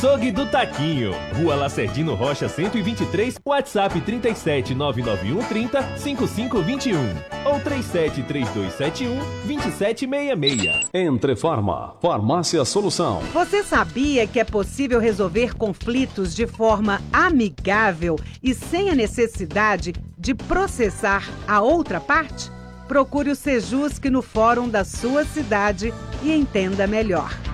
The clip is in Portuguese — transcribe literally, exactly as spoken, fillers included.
Açougue do Taquinho, Rua Lacerdino Rocha cento e vinte e três, WhatsApp trinta e sete, nove nove um, trinta, cinquenta e cinco vinte e um ou trinta e sete, trinta e dois setenta e um, vinte e sete sessenta e seis. Entre Farma, Farmácia Solução. Você sabia que é possível resolver conflitos de forma amigável e sem a necessidade de processar a outra parte? Procure o Sejusc no fórum da sua cidade e entenda melhor.